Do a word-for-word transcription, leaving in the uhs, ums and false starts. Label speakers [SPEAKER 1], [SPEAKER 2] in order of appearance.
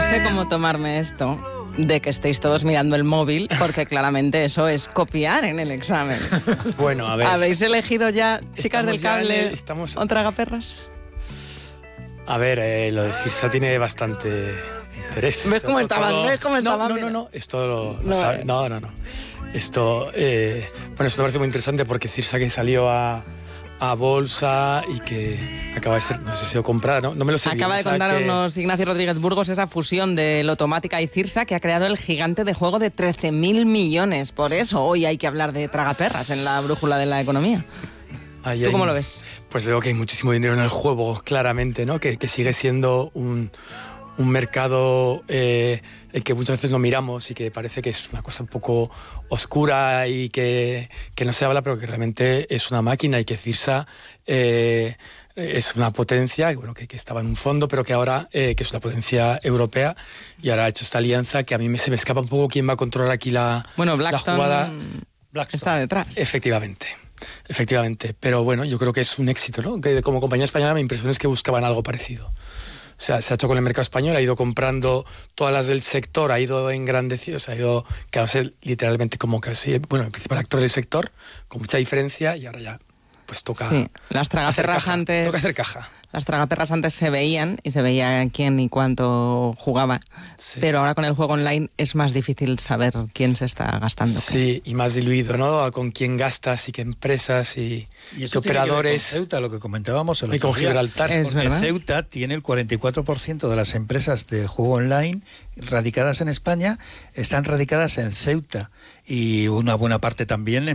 [SPEAKER 1] sé cómo tomarme esto de que estéis todos mirando el móvil, porque claramente eso es copiar en el examen.
[SPEAKER 2] Bueno, a ver.
[SPEAKER 1] ¿Habéis elegido ya, chicas
[SPEAKER 2] Estamos
[SPEAKER 1] del
[SPEAKER 2] ya en
[SPEAKER 1] cable,
[SPEAKER 2] el- estamos-
[SPEAKER 1] o tragaperras?
[SPEAKER 2] A ver, eh, lo de Cirsa tiene bastante interés.
[SPEAKER 1] ¿Ves cómo
[SPEAKER 2] Todo-
[SPEAKER 1] estaban?
[SPEAKER 2] todo-
[SPEAKER 1] ¿Ves cómo estaban?
[SPEAKER 2] No, no,
[SPEAKER 1] Mira.
[SPEAKER 2] no, no, esto lo, lo
[SPEAKER 1] No,
[SPEAKER 2] sabe-
[SPEAKER 1] eh.
[SPEAKER 2] no, no, no. Esto, eh, bueno, esto me parece muy interesante porque Cirsa que salió a, a bolsa y que acaba de ser, no sé si lo comprada, ¿no? No me lo sé bien,
[SPEAKER 1] Acaba de
[SPEAKER 2] o sea
[SPEAKER 1] contarnos
[SPEAKER 2] que-
[SPEAKER 1] Ignacio Rodríguez Burgos esa fusión de Lotomática y Cirsa que ha creado el gigante de juego de trece mil millones. Por eso hoy hay que hablar de tragaperras en la brújula de la economía.
[SPEAKER 2] Ahí
[SPEAKER 1] ¿Tú
[SPEAKER 2] hay-
[SPEAKER 1] cómo lo ves?
[SPEAKER 2] Pues veo que hay muchísimo dinero en el juego, claramente, ¿no? Que, que sigue siendo un, un mercado eh, el que muchas veces no miramos y que parece que es una cosa un poco oscura y que, que no se habla, pero que realmente es una máquina y que Cirsa eh, es una potencia, y bueno, que, que estaba en un fondo, pero que ahora eh, que es una potencia europea y ahora ha hecho esta alianza que a mí me, se me escapa un poco quién va a controlar aquí la,
[SPEAKER 1] Bueno,
[SPEAKER 2] la
[SPEAKER 1] Blackstone
[SPEAKER 2] jugada.
[SPEAKER 1] está detrás.
[SPEAKER 2] Efectivamente, efectivamente. Pero bueno, yo creo que es un éxito, ¿no? Que como compañía española mi impresión es que buscaban algo parecido. O sea, se ha hecho con el mercado español, ha ido comprando todas las del sector, ha ido engrandecido, o sea, ha ido quedándose literalmente como casi, bueno, el principal actor del sector, con mucha diferencia, y ahora ya pues toca
[SPEAKER 1] Sí, las
[SPEAKER 2] hacer
[SPEAKER 1] tragaperras
[SPEAKER 2] caja,
[SPEAKER 1] antes.
[SPEAKER 2] toca hacer caja.
[SPEAKER 1] Las tragaperras antes se veían y se veía quién y cuánto jugaba,
[SPEAKER 2] Sí.
[SPEAKER 1] pero ahora con el juego online es más difícil saber quién se está gastando. qué.
[SPEAKER 2] Sí, y más diluido, ¿no? Con quién gastas y qué empresas y,
[SPEAKER 3] Y
[SPEAKER 2] qué
[SPEAKER 3] esto tiene que ver con
[SPEAKER 2] operadores.
[SPEAKER 3] Ceuta, lo que comentábamos el
[SPEAKER 2] Y
[SPEAKER 3] otro
[SPEAKER 2] con
[SPEAKER 3] día.
[SPEAKER 2] Gibraltar.
[SPEAKER 1] Es
[SPEAKER 3] Porque
[SPEAKER 1] verdad.
[SPEAKER 3] Ceuta tiene el cuarenta y cuatro por ciento de las empresas de juego online radicadas en España, están radicadas en Ceuta y una buena parte también en